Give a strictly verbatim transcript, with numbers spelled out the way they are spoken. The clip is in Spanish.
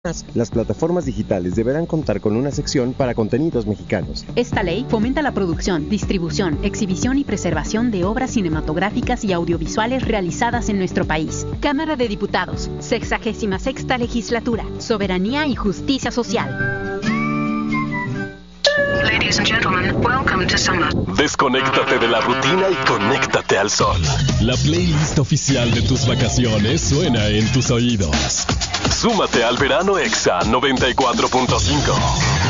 Las plataformas digitales deberán contar con una sección para contenidos mexicanos. Esta ley fomenta la producción, distribución, exhibición y preservación de obras cinematográficas y audiovisuales realizadas en nuestro país. Cámara de Diputados, sexagésima sexta legislatura, Soberanía y Justicia Social. Ladies and gentlemen, welcome to summer. Desconéctate de la rutina y conéctate al sol. La playlist oficial de tus vacaciones suena en tus oídos. Súmate al Verano Exa noventa y cuatro punto cinco.